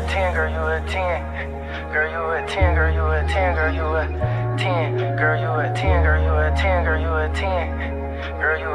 a 10, girl, you a 10. Girl, you a 10, girl, you a 10, girl, you a 10. Girl, you a 10, girl, you a 10, girl, you a 10. Girl, you